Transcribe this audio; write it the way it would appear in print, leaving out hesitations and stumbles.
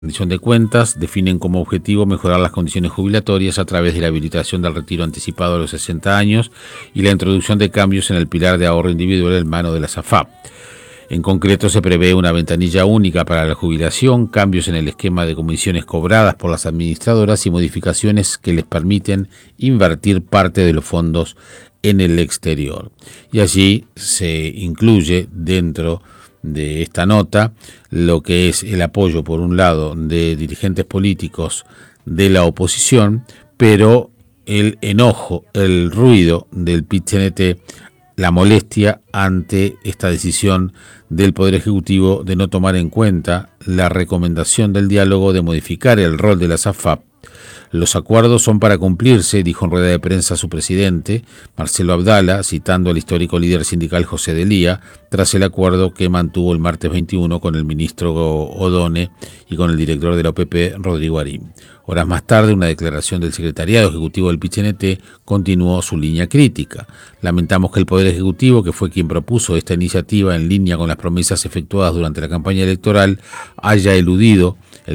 Rendición de cuentas definen como objetivo mejorar las condiciones jubilatorias a través de la habilitación del retiro anticipado a los 60 años y la introducción de cambios en el pilar de ahorro individual en mano de la SAFAP. En concreto, se prevé una ventanilla única para la jubilación, cambios en el esquema de comisiones cobradas por las administradoras y modificaciones que les permiten invertir parte de los fondos en el exterior. Y allí se incluye dentro de esta nota lo que es el apoyo, por un lado, de dirigentes políticos de la oposición, pero el enojo, el ruido del PIT-CNT, la molestia ante esta decisión del Poder Ejecutivo de no tomar en cuenta la recomendación del diálogo de modificar el rol de la SAFAP. Los acuerdos son para cumplirse, dijo en rueda de prensa su presidente, Marcelo Abdala, citando al histórico líder sindical José Delía, tras el acuerdo que mantuvo el martes 21 con el ministro Odone y con el director de la OPP, Rodrigo Arim. Horas más tarde, una declaración del secretariado ejecutivo del PIT-CNT continuó su línea crítica. Lamentamos que el Poder Ejecutivo, que fue quien propuso esta iniciativa en línea con las promesas efectuadas durante la campaña electoral, haya eludido